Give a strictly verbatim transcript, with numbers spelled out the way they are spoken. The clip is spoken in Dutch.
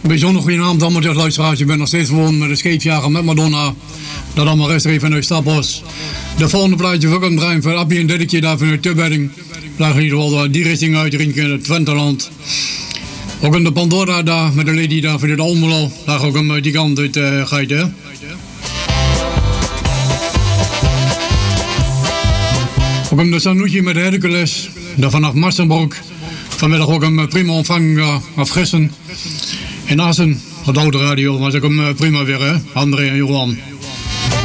Bijzonder goedenavond allemaal, de luisteraars. Ik ben nog steeds gewoon met de scheepjager met Madonna. Dat allemaal rechtstreeks vanuit Stadbos. De volgende plaatje wil ik ook draaien voor Appie en Diddetje daar vanuit Tubbedding. Daar in ieder geval die richting uit, richting het Twenteland. Ook in de Pandora daar met de lady daar vanuit Almelo. Daar ook hem die kant uit uh, Geiten. Ook een de Sanoetje met de Hercules. Daar vanaf Massenbroek. Vanmiddag ook een prima ontvang uh, afgissen. In Assen, op de oude radio, was ik hem uh, prima weer, hè? André en Johan.